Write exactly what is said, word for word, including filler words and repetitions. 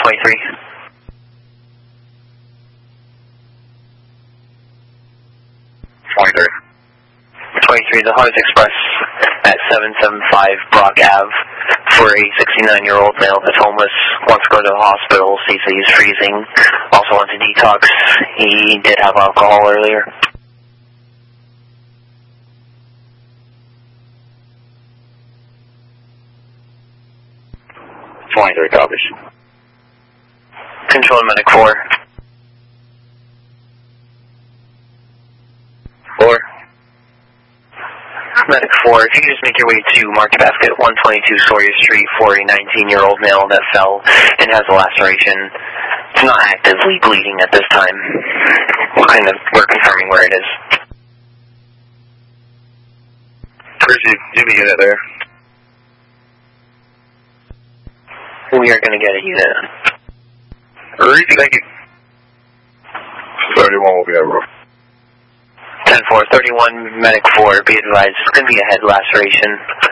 twenty-three. twenty-three. twenty-three, the Harz Express at seven seventy-five Brock Ave for a sixty-nine-year-old male that's homeless, wants to go to the hospital, sees that he's freezing, also wants to detox. He did have alcohol earlier. twenty-three copies. Control to Medic four. four. Medic four, if you could just make your way to Market Basket, one twenty-two Sawyer Street for a nineteen-year-old male that fell and has a laceration. It's not actively bleeding at this time. We're kind of, we're confirming where it is. Appreciate you can get it there. We are going to get a unit. Reach, thank you. thirty-one will be over. ten four, thirty-one, Medic four, be advised, it's going to be a head laceration.